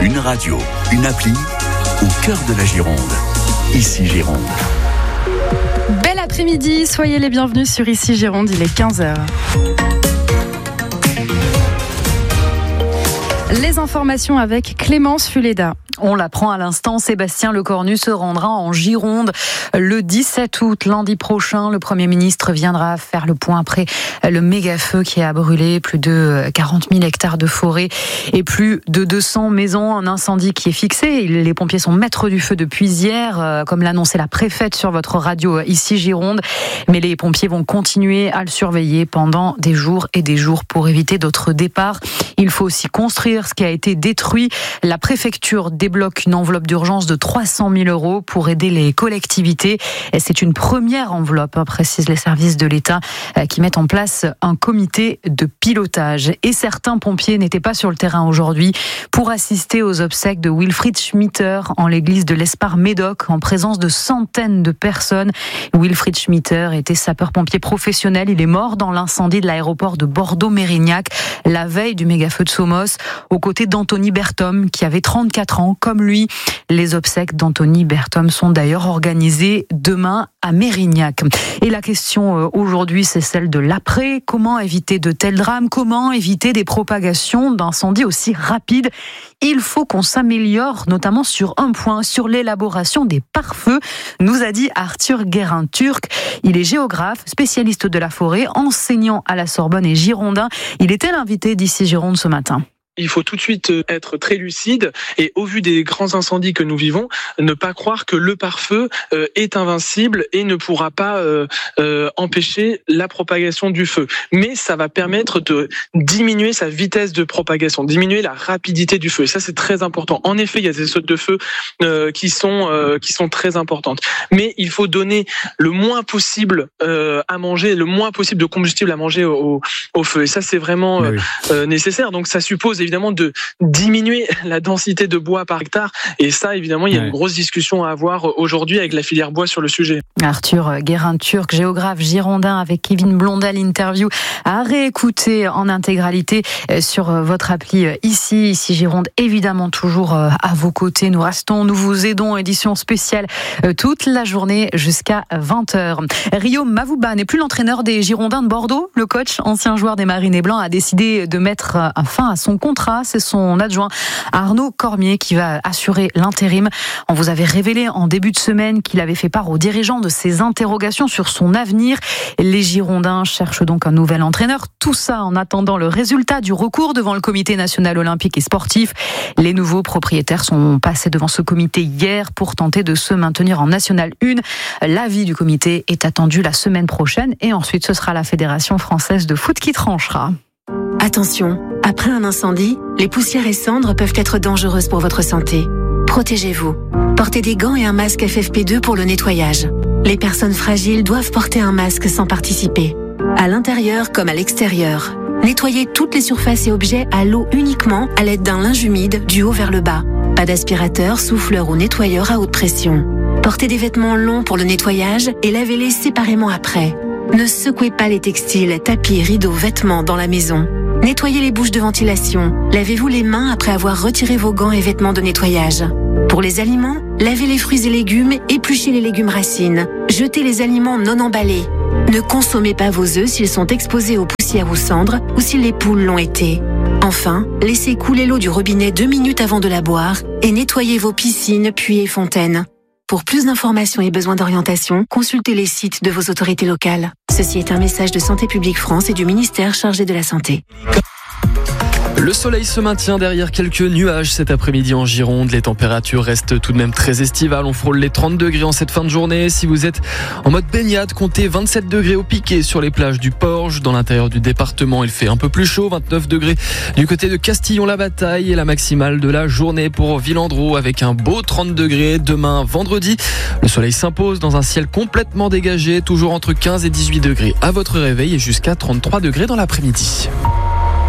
Une radio, une appli, au cœur de la Gironde. Ici Gironde. Bel après-midi, soyez les bienvenus sur Ici Gironde, il est 15h. Les informations avec Clémence Fuleda. On l'apprend à l'instant, Sébastien Lecornu se rendra en Gironde le 17 août, lundi prochain. Le Premier ministre viendra faire le point après le méga-feu qui a brûlé plus de 40 000 hectares de forêt et plus de 200 maisons. Un incendie qui est fixé. Les pompiers sont maîtres du feu depuis hier, comme l'annonçait la préfète sur votre radio Ici Gironde. Mais les pompiers vont continuer à le surveiller pendant des jours et des jours pour éviter d'autres départs. Il faut aussi construire ce qui a été détruit. La préfecture débloque une enveloppe d'urgence de 300 000 € pour aider les collectivités. Et c'est une première enveloppe, précisent les services de l'État, qui mettent en place un comité de pilotage. Et certains pompiers n'étaient pas sur le terrain aujourd'hui pour assister aux obsèques de Wilfried Schmitter en l'église de l'Espar-Médoc, en présence de centaines de personnes. Wilfried Schmitter était sapeur-pompier professionnel. Il est mort dans l'incendie de l'aéroport de Bordeaux-Mérignac la veille du méga-feu de Somos, aux côtés d'Anthony Berthom, qui avait 34 ans, comme lui. Les obsèques d'Anthony Berthom sont d'ailleurs organisées demain à Mérignac. Et la question aujourd'hui, c'est celle de l'après. Comment éviter de tels drames? Comment éviter des propagations d'incendies aussi rapides? Il faut qu'on s'améliore, notamment sur un point, sur l'élaboration des pare-feux, nous a dit Arthur Guérin-Turc. Il est géographe, spécialiste de la forêt, enseignant à la Sorbonne et girondin. Il était l'invité d'Ici Gironde ce matin. Il faut tout de suite être très lucide et au vu des grands incendies que nous vivons, ne pas croire que le pare-feu est invincible et ne pourra pas empêcher la propagation du feu. Mais ça va permettre de diminuer sa vitesse de propagation, diminuer la rapidité du feu. Et ça, c'est très important. En effet, il y a des sautes de feu qui sont très importantes. Mais il faut donner le moins possible à manger, le moins possible de combustible à manger au feu. Et ça, c'est vraiment nécessaire. Donc, ça suppose évidemment de diminuer la densité de bois par hectare. Et ça, évidemment, il y a une grosse discussion à avoir aujourd'hui avec la filière bois sur le sujet. Arthur Guérin-Turc, géographe girondin avec Kevin Blondal, interview à réécouter en intégralité sur votre appli Ici Gironde. Évidemment, toujours à vos côtés. Nous vous aidons. Édition spéciale toute la journée jusqu'à 20h. Rio Mavuba n'est plus l'entraîneur des Girondins de Bordeaux. Le coach, ancien joueur des Marinés Blancs, a décidé de mettre fin à son contrat. C'est son adjoint Arnaud Cormier qui va assurer l'intérim. On vous avait révélé en début de semaine qu'il avait fait part aux dirigeants de ses interrogations sur son avenir. Les Girondins cherchent donc un nouvel entraîneur. Tout ça en attendant le résultat du recours devant le Comité national olympique et sportif. Les nouveaux propriétaires sont passés devant ce comité hier pour tenter de se maintenir en National 1. L'avis du comité est attendu la semaine prochaine et ensuite ce sera la Fédération française de foot qui tranchera. Attention, après un incendie, les poussières et cendres peuvent être dangereuses pour votre santé. Protégez-vous. Portez des gants et un masque FFP2 pour le nettoyage. Les personnes fragiles doivent porter un masque sans participer. À l'intérieur comme à l'extérieur. Nettoyez toutes les surfaces et objets à l'eau uniquement à l'aide d'un linge humide du haut vers le bas. Pas d'aspirateur, souffleur ou nettoyeur à haute pression. Portez des vêtements longs pour le nettoyage et lavez-les séparément après. Ne secouez pas les textiles, tapis, rideaux, vêtements dans la maison. Nettoyez les bouches de ventilation. Lavez-vous les mains après avoir retiré vos gants et vêtements de nettoyage. Pour les aliments, lavez les fruits et légumes, épluchez les légumes racines. Jetez les aliments non emballés. Ne consommez pas vos œufs s'ils sont exposés aux poussières ou cendres ou si les poules l'ont été. Enfin, laissez couler l'eau du robinet 2 minutes avant de la boire et nettoyez vos piscines, puits et fontaines. Pour plus d'informations et besoins d'orientation, consultez les sites de vos autorités locales. Ceci est un message de Santé publique France et du ministère chargé de la Santé. Le soleil se maintient derrière quelques nuages cet après-midi en Gironde. Les températures restent tout de même très estivales. On frôle les 30 degrés en cette fin de journée. Si vous êtes en mode baignade, comptez 27 degrés au piquet sur les plages du Porge. Dans l'intérieur du département, il fait un peu plus chaud, 29 degrés du côté de Castillon-la-Bataille. Et la maximale de la journée pour Villandreau avec un beau 30 degrés. Demain, vendredi, le soleil s'impose dans un ciel complètement dégagé, toujours entre 15 et 18 degrés à votre réveil et jusqu'à 33 degrés dans l'après-midi.